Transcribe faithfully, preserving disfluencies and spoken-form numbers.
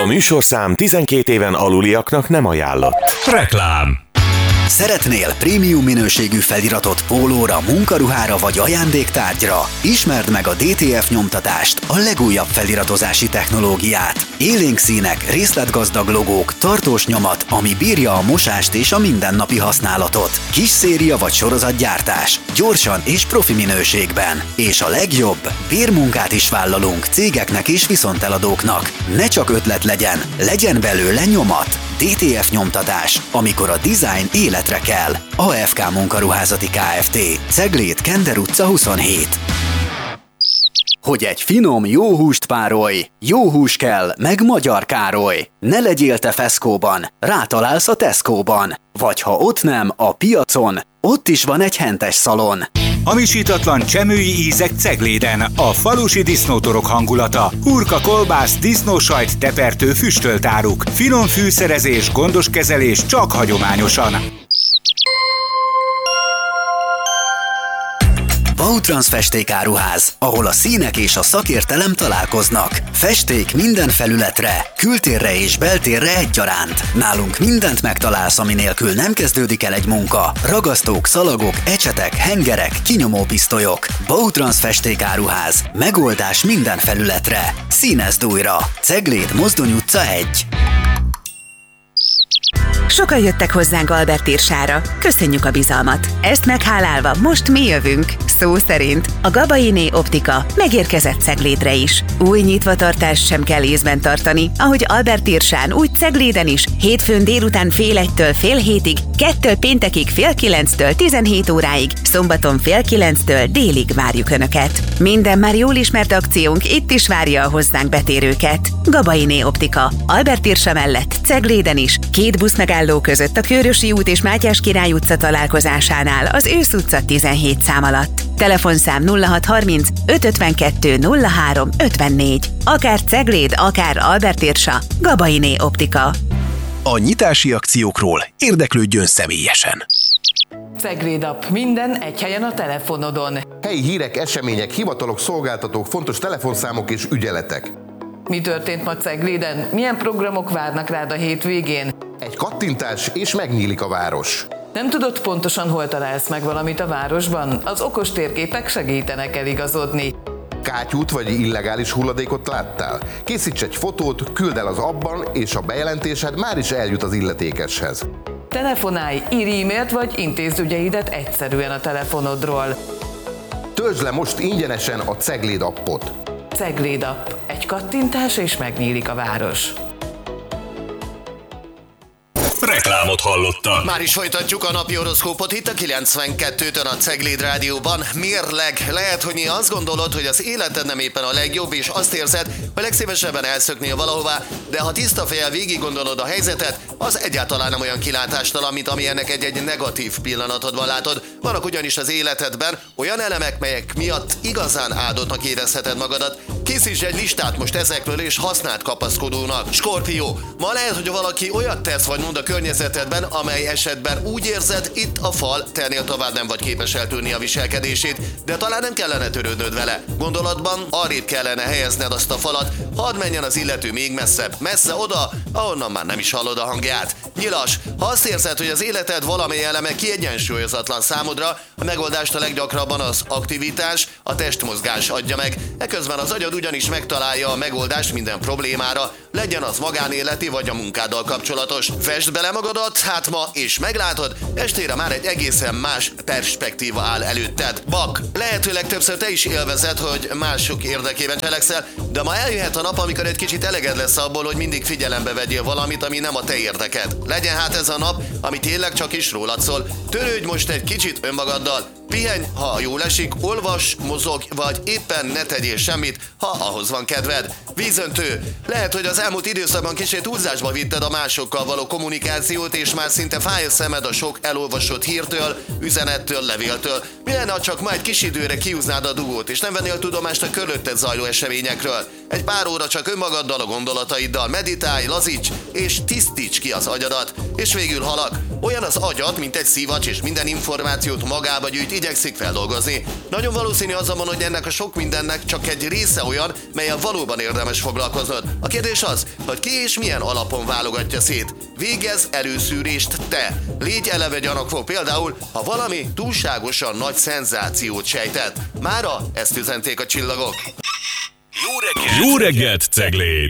műsorszám tizenkét éven aluliaknak nem ajánlott. Reklám. Szeretnél prémium minőségű feliratot pólóra, munkaruhára vagy ajándéktárgyra? Ismerd meg a dé té ef nyomtatást, a legújabb feliratozási technológiát. Élénk színek, részletgazdag logók, tartós nyomat, ami bírja a mosást és a mindennapi használatot. Kis széria vagy sorozatgyártás, gyorsan és profi minőségben. És a legjobb, bérmunkát is vállalunk cégeknek és viszonteladóknak. Ne csak ötlet legyen, legyen belőle nyomat. dé té ef nyomtatás, amikor a design életre kell. á ef ká Munkaruházati Kft. Cegléd, Kender utca huszonhét. Hogy egy finom, jó húst párolj, jó hús kell, meg Magyar Károly. Ne legyél te Feszkóban, rátalálsz a Tesco-ban. Vagy ha ott nem, a piacon, ott is van egy hentes szalon. Hamisítatlan csemői ízek Cegléden, a falusi disznótorok hangulata. Hurka, kolbász, disznósajt, tepertő, füstölt áruk. Finom fűszerezés, gondos kezelés, csak hagyományosan. Bautrans festékáruház, ahol a színek és a szakértelem találkoznak. Festék minden felületre, kültérre és beltérre egyaránt. Nálunk mindent megtalálsz, ami nélkül nem kezdődik el egy munka. Ragasztók, szalagok, ecsetek, hengerek, kinyomópisztolyok. Bautrans festékáruház. Megoldás minden felületre. Színezd újra. Cegléd, Mozdony utca egy. Sokan jöttek hozzánk Albert Irsára. Köszönjük a bizalmat. Ezt meghálálva most mi jövünk. Szó szerint a Gabainé Optika megérkezett Ceglédre is. Új nyitvatartást sem kell észben tartani, ahogy Albert Irsán, úgy Cegléden is, hétfőn délután fél egytől fél hétig, kettől péntekig fél kilenctől tizenhét óráig, szombaton fél kilenctől délig várjuk Önöket. Minden már jól ismert akciónk itt is várja a hozzánk betérőket. Gabainé Optika, Albert Irsa mellett Cegléden is, két busz megálló között a Körösi út és Mátyás Király utca találkozásánál az Ősz utca tizenhét szám alatt. Telefonszám nulla hat harminc öt ötvenkettő nulla három ötvennégy. Akár Cegléd, akár Albert Irsa, Gabainé Optika. A nyitási akciókról érdeklődjön személyesen. Cegléd app. Minden egy helyen a telefonodon. Helyi hírek, események, hivatalok, szolgáltatók, fontos telefonszámok és ügyeletek. Mi történt ma Cegléden? Milyen programok várnak rád a hétvégén? Egy kattintás és megnyílik a város. Nem tudod pontosan, hol találsz meg valamit a városban? Az okos térképek segítenek eligazodni. Kátyút vagy illegális hulladékot láttál? Készíts egy fotót, küld el az appban, és a bejelentésed már is eljut az illetékeshez. Telefonálj, írj e-mailt vagy intézd ügyeidet egyszerűen a telefonodról. Töltsd le most ingyenesen a Cegléd appot. Cegléd app. Egy kattintás és megnyílik a város. Reklámot hallottak. Már is folytatjuk a napi horoszkópot itt a kilencvenkettőtön a Cegléd Rádióban. Mérleg. Lehet, hogy mi azt gondolod, hogy az életed nem éppen a legjobb, és azt érzed, hogy legszívesebben elszöknél valahová, de ha tiszta fejjel végig gondolod a helyzetet, az egyáltalán nem olyan kilátástalan, mint amilyennek egy-egy negatív pillanatodban látod. Vannak ugyanis az életedben olyan elemek, melyek miatt igazán áldottnak érezheted magadat. Készíts egy listát most ezekről, és használd kapaszkodónak. Skorpió. Ma lehet, hogy valaki olyat tesz vagy mond a környezetedben, amely esetben úgy érzed, itt a fal, ternél tovább nem vagy képes eltűrni a viselkedését, de talán nem kellene törődnöd vele. Gondolatban arrébb kellene helyezned azt a falat, hadd menjen az illető még messzebb, messze oda, ahonnan már nem is hallod a hangját. Nyilas, ha azt érzed, hogy az életed valamely eleme kiegyensúlyozatlan számodra, a megoldást a leggyakrabban az aktivitás, a testmozgás adja meg. Eközben az agyad ugyanis megtalálja a megoldást minden problémára, legyen az magánéleti vagy a munkáddal kapcsolatos. Fesd bele magadat, hát ma, és meglátod, estére már egy egészen más perspektíva áll előtted. Bak, lehetőleg többször te is élvezed, hogy mások érdekében cselekszel, de ma eljöhet a nap, amikor egy kicsit eleged lesz abból, hogy mindig figyelembe vegyél valamit, ami nem a te érdeked. Legyen hát ez a nap, ami tényleg csak is rólad szól. Törődj most egy kicsit önmagaddal. Pihenj, ha jól esik, olvas, mozog, vagy éppen ne tegyél semmit, ha ahhoz van kedved. Vízöntő. Lehet, hogy az elmúlt időszakban kicsit túlzásba vitted a másokkal való kommunikációt, és már szinte fáj a szemed a sok elolvasott hírtől, üzenettől, levéltől. Mi lenne, ha csak majd kis időre kiúznád a dugót, és nem vennél tudomást a körülötted zajló eseményekről? Egy pár óra csak önmagaddal, a gondolataiddal meditálj, lazíts, és tisztíts ki az agyadat. És végül halak. Olyan az agyad, mint egy szívacs, és minden információt magába gyűjt, igyekszik feldolgozni. Nagyon valószínű azonban, hogy ennek a sok mindennek csak egy része olyan, melyen valóban érdemes foglalkoznod. A kérdés az, hogy ki és milyen alapon válogatja szét. Végezz erőszűrést te. Légy eleve gyanakvó, például, ha valami túlságosan nagy szenzációt sejtett. Mára ezt üzenték a csillagok. Jó reggelt, Jó reggelt Cegléd!